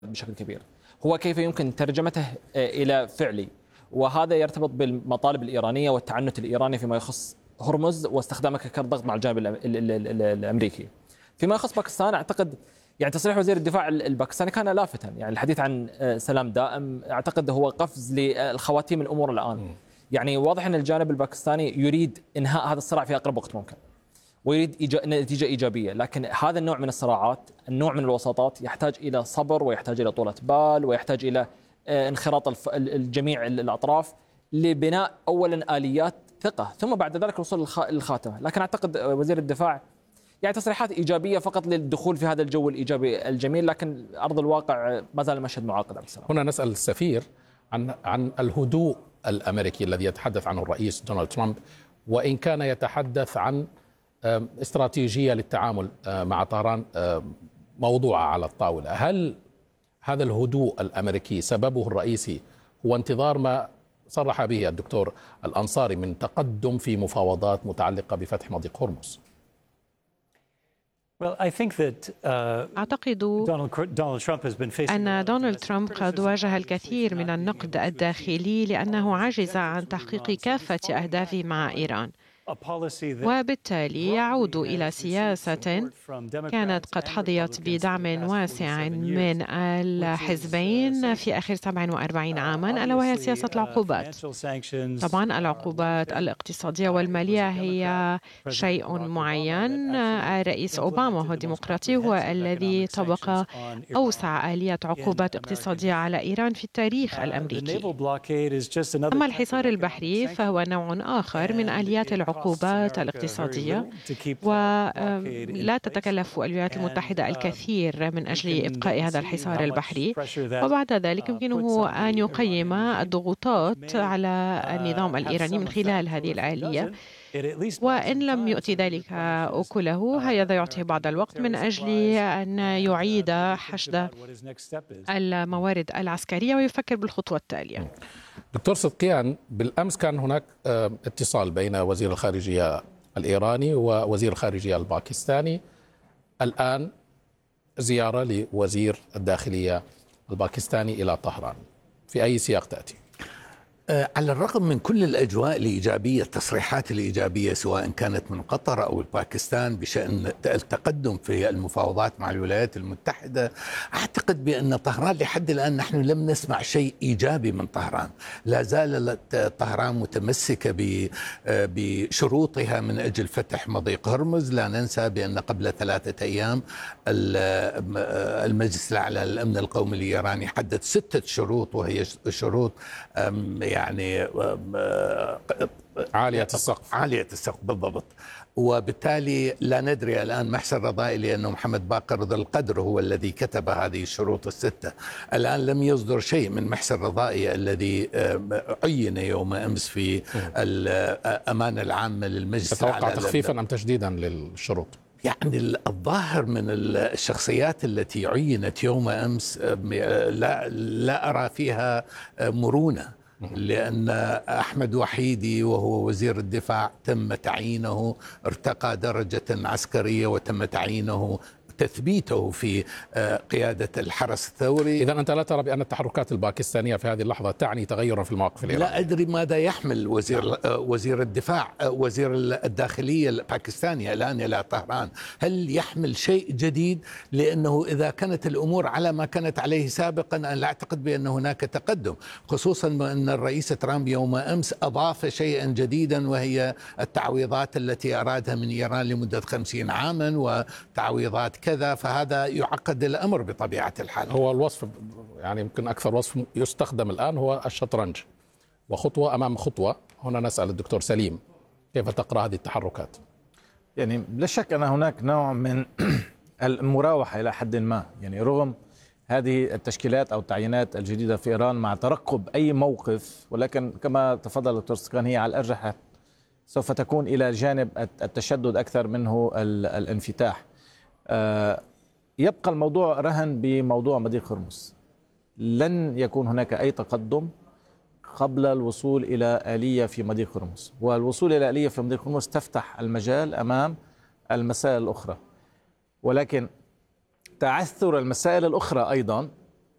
بشكل كبير، هو كيف يمكن ترجمته إلى فعلي، وهذا يرتبط بالمطالب الإيرانية والتعنت الإيراني فيما يخص هرمز واستخدامه كضغط مع الجانب الأمريكي. فيما يخص باكستان أعتقد يعني تصريح وزير الدفاع الباكستاني كان لافتا، يعني الحديث عن سلام دائم أعتقد هو قفز للخواتيم الأمور الآن. يعني واضح أن الجانب الباكستاني يريد إنهاء هذا الصراع في أقرب وقت ممكن، ويريد نتيجة إيجابية، لكن هذا النوع من الصراعات، النوع من الوساطات يحتاج إلى صبر ويحتاج إلى طولة بال ويحتاج إلى انخراط الجميع الأطراف لبناء أولا آليات ثقة ثم بعد ذلك الوصول للخاتمة. لكن أعتقد وزير الدفاع يعني تصريحات إيجابية فقط للدخول في هذا الجو الإيجابي الجميل، لكن أرض الواقع ما زال المشهد معقد. عبد السلام، هنا نسأل السفير عن الهدوء الأمريكي الذي يتحدث عنه الرئيس دونالد ترامب، وإن كان يتحدث عن استراتيجية للتعامل مع طهران موضوعة على الطاولة. هل هذا الهدوء الأمريكي سببه الرئيسي هو انتظار ما صرح به الدكتور الأنصاري من تقدم في مفاوضات متعلقة بفتح مضيق هرمز؟ أعتقد أن دونالد ترامب قد واجه الكثير من النقد الداخلي لأنه عجز عن تحقيق كافة أهدافه مع إيران، وبالتالي يعود إلى سياسة كانت قد حظيت بدعم واسع من الحزبين في آخر 47 عاما، ألا وهي سياسة العقوبات. طبعا العقوبات الاقتصادية والمالية هي شيء معين. الرئيس أوباما هو ديمقراطي، هو الذي طبق أوسع آليات عقوبات اقتصادية على إيران في التاريخ الأمريكي. أما الحصار البحري فهو نوع آخر من آليات العقوبات الاقتصادية، ولا تتكلف الولايات المتحدة الكثير من أجل إبقاء هذا الحصار البحري، وبعد ذلك يمكنه أن يقيم الضغوطات على النظام الإيراني من خلال هذه الآلية، وإن لم يؤتي ذلك أكله هذا يعطيه بعض الوقت من أجل أن يعيد حشد الموارد العسكرية ويفكر بالخطوة التالية. دكتور صدقيان، بالأمس كان هناك اتصال بين وزير الخارجية الإيراني ووزير الخارجية الباكستاني، الآن زيارة لوزير الداخلية الباكستاني إلى طهران، في أي سياق تأتي؟ على الرغم من كل الأجواء الإيجابية، التصريحات الإيجابية سواء كانت من قطر أو الباكستان بشأن التقدم في المفاوضات مع الولايات المتحدة، أعتقد بأن طهران لحد الآن نحن لم نسمع شيء إيجابي من طهران. لا زالت طهران متمسكة بشروطها من أجل فتح مضيق هرمز. لا ننسى بأن قبل 3 أيام المجلس الأعلى للأمن القومي الإيراني حدد 6 شروط، وهي شروط يعني عالية السقف بالضبط. وبالتالي لا ندري الآن محسن رضائي، لأنه محمد باقر ذو القدر هو الذي كتب هذه الشروط ال6. الآن لم يصدر شيء من محسن رضائي الذي عين يوم أمس في الأمانة العامة للمجلس. تتوقع تخفيفا أم تشديدا للشروط؟ يعني الظاهر من الشخصيات التي عينت يوم أمس لا أرى فيها مرونة، لأن أحمد وحيدي وهو وزير الدفاع تم تعيينه، ارتقى درجة عسكرية وتم تعيينه تثبيته في قيادة الحرس الثوري. إذن أنت لا ترى بأن التحركات الباكستانية في هذه اللحظة تعني تغيرا في المواقف الإيرانية؟ لا أدري ماذا يحمل وزير الدفاع، وزير الداخلية الباكستاني الآن إلى طهران. هل يحمل شيء جديد؟ لأنه إذا كانت الأمور على ما كانت عليه سابقا أنا لا أعتقد بأن هناك تقدم، خصوصا أن الرئيس ترامب يوم أمس أضاف شيئا جديدا، وهي التعويضات التي أرادها من إيران لمدة 50 عاما وتعويضات كذا، فهذا يعقد الأمر بطبيعة الحال. هو الوصف يعني يمكن أكثر وصف يستخدم الآن هو الشطرنج، وخطوة أمام خطوة. هنا نسأل الدكتور سليم، كيف تقرأ هذه التحركات؟ يعني لا شك أن هناك نوع من المراوحة إلى حد ما، يعني رغم هذه التشكيلات أو التعيينات الجديدة في إيران مع ترقب أي موقف، ولكن كما تفضل الدكتور صدقيان هي على الأرجح سوف تكون إلى جانب التشدد أكثر منه الانفتاح. يبقى الموضوع رهن بموضوع مضيق هرمز. لن يكون هناك أي تقدم قبل الوصول إلى آلية في مضيق هرمز، والوصول إلى آلية في مضيق هرمز تفتح المجال أمام المسائل الأخرى، ولكن تعثر المسائل الأخرى أيضا